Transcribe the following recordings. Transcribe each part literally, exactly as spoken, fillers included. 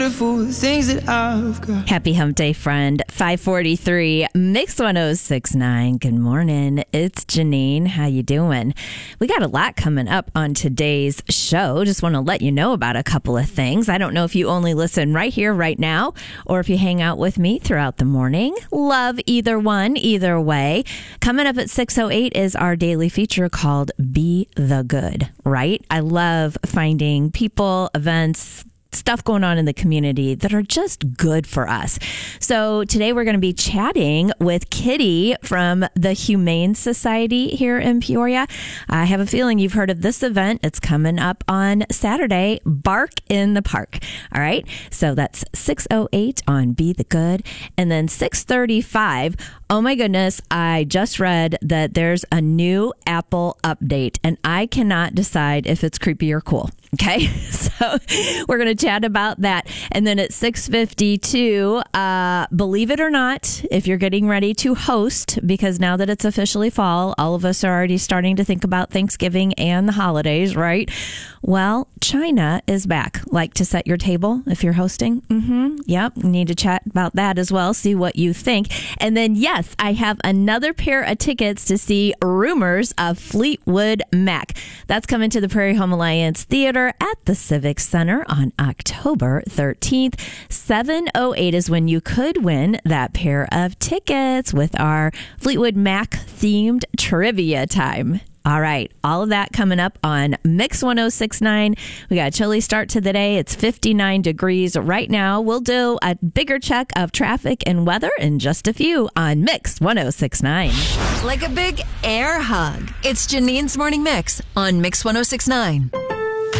beautiful, the things that I've got. Happy Hump Day, friend. five forty-three, Mix one oh six point nine. Good morning. It's Janine. How you doing? We got a lot coming up on today's show. Just want to let you know about a couple of things. I don't know if you only listen right here, right now, or if you hang out with me throughout the morning. Love either one, either way. Coming up at six oh eight is our daily feature called Be the Good, right? I love finding people, events, stuff going on in the community that are just good for us. So today we're going to be chatting with Kitty from the Humane Society here in Peoria. I have a feeling you've heard of this event. It's coming up on Saturday, Bark in the Park. All right. So that's six oh eight on Be the Good. And then six thirty-five. Oh my goodness. I just read that there's a new Apple update and I cannot decide if it's creepy or cool. Okay. So we're going to chat about that. And then at six fifty-two, uh, believe it or not, if you're getting ready to host, because now that it's officially fall, all of us are already starting to think about Thanksgiving and the holidays, right? Well, China is back. Like to set your table if you're hosting? Mm-hmm. Yep. We need to chat about that as well. See what you think. And then, yes, I have another pair of tickets to see Rumors of Fleetwood Mac. That's coming to the Prairie Home Alliance Theater at the Civic Center on October thirteenth. seven oh eight is when you could win that pair of tickets with our Fleetwood Mac themed trivia time. All right. All of that coming up on Mix one oh six point nine. We got a chilly start to the day. It's fifty-nine degrees right now. We'll do a bigger check of traffic and weather in just a few on Mix one oh six point nine. Like a big air hug. It's Janine's Morning Mix on Mix one oh six point nine.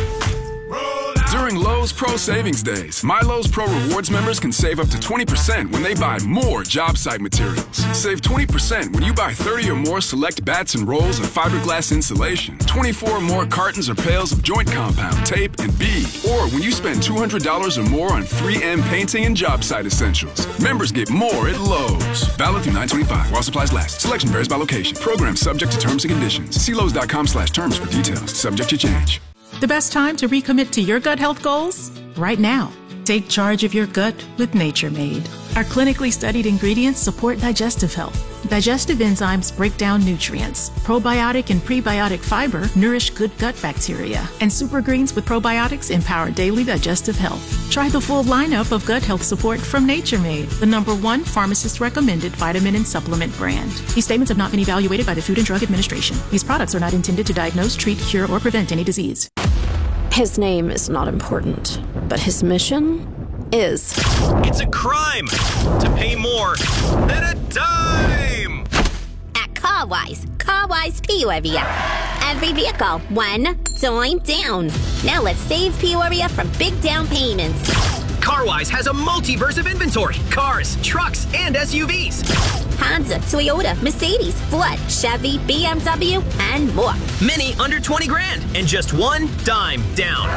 During Lowe's Pro Savings Days, My Lowe's Pro Rewards members can save up to twenty percent when they buy more job site materials. Save twenty percent when you buy thirty or more select bats and rolls of fiberglass insulation, twenty-four or more cartons or pails of joint compound, tape, and bead, or when you spend two hundred dollars or more on three M painting and job site essentials. Members get more at Lowe's. Valid through nine twenty-five while supplies last. Selection varies by location. Program subject to terms and conditions. See Lowe's.com slash terms for details. Subject to change. The best time to recommit to your gut health goals? Right now. Take charge of your gut with Nature Made. Our clinically studied ingredients support digestive health. Digestive enzymes break down nutrients. Probiotic and prebiotic fiber nourish good gut bacteria. And super greens with probiotics empower daily digestive health. Try the full lineup of gut health support from Nature Made, the number one pharmacist-recommended vitamin and supplement brand. These statements have not been evaluated by the Food and Drug Administration. These products are not intended to diagnose, treat, cure, or prevent any disease. His name is not important, but his mission is. It's a crime to pay more than a dime. At CarWise, CarWise Peoria. Every vehicle, one dime down. Now let's save Peoria from big down payments. CarWise has a multiverse of inventory. Cars, trucks, and S U Vs. Honda, Toyota, Mercedes, Ford, Chevy, B M W, and more. Many under twenty grand and just one dime down.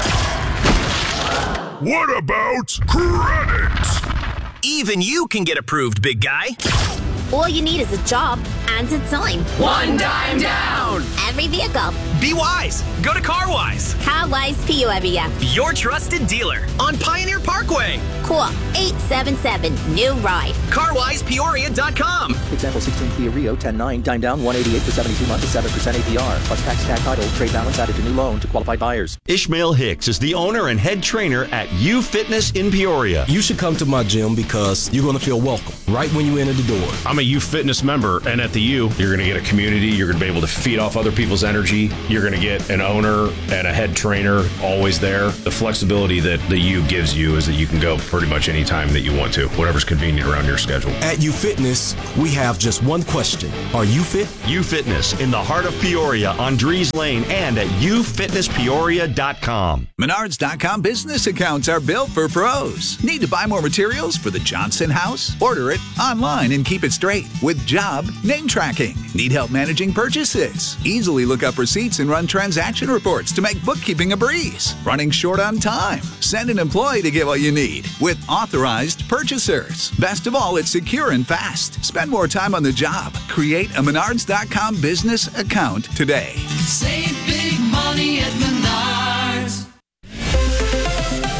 What about credit? Even you can get approved, big guy. All you need is a job and a dime. One dime down. Every vehicle. Be wise. Go to CarWise. CarWise Peoria. Your trusted dealer on Pioneer Parkway. Call eight seven seven, new ride. car wise peoria dot com. Example sixteen Kia Rio ten nine, dime down one eighty-eight for seventy-two months at seven percent A P R. Plus tax, tag title, trade balance added to new loan to qualified buyers. Ishmael Hicks is the owner and head trainer at U Fitness in Peoria. You should come to my gym because you're going to feel welcome right when you enter the door. I'm a U Fitness member, and at the U, you're going to get a community. You're going to be able to feed off other people's energy. You're going to get an owner and a head trainer always there. The flexibility that the U gives you is that you can go pretty much any time that you want to, whatever's convenient around your schedule. At U Fitness, we have just one question. Are you fit? U Fitness in the heart of Peoria on Dries Lane and at u fitness peoria dot com. Menards dot com business accounts are built for pros. Need to buy more materials for the Johnson house? Order it online and keep it straight with Job Name Tracking. Need help managing purchases? Easily look up receipts and run transaction reports to make bookkeeping a breeze. Running short on time? Send an employee to get what you need with authorized purchasers. Best of all, it's secure and fast. Spend more time on the job. Create a Menards dot com business account today. Save big money at Menards. Our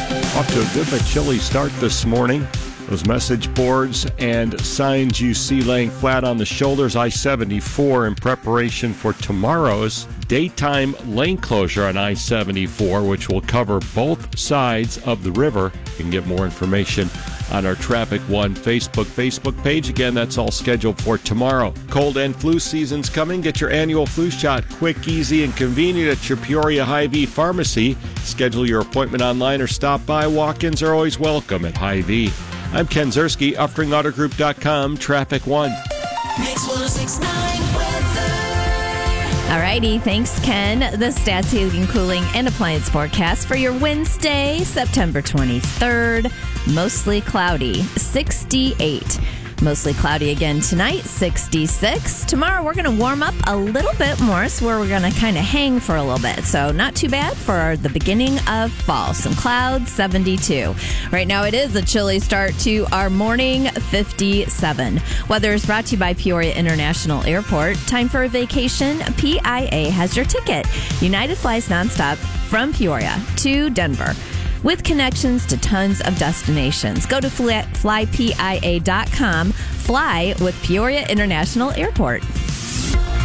to a good but chilly start this morning. Those message boards and signs you see laying flat on the shoulders, I seventy-four in preparation for tomorrow's daytime lane closure on I seventy-four, which will cover both sides of the river. You can get more information on our Traffic One Facebook Facebook page. Again, that's all scheduled for tomorrow. Cold and flu season's coming. Get your annual flu shot quick, easy, and convenient at your Peoria Hy-Vee pharmacy. Schedule your appointment online or stop by. Walk-ins are always welcome at Hy-Vee. I'm Ken Zerski, Uftring Auto Group dot com, Traffic One. Mix one oh six point nine weather. Alrighty, thanks, Ken. The Stats Heating, Cooling, and Appliance forecast for your Wednesday, September twenty-third. Mostly cloudy, sixty-eight. Mostly cloudy again tonight, sixty-six. Tomorrow we're going to warm up a little bit more, so we're going to kind of hang for a little bit. So not too bad for the beginning of fall. Some clouds, seventy-two. Right now it is a chilly start to our morning, fifty-seven. Weather is brought to you by Peoria International Airport. Time for a vacation? P I A has your ticket. United flies nonstop from Peoria to Denver, with connections to tons of destinations. Go to fly P I A dot com. Fly with Peoria International Airport.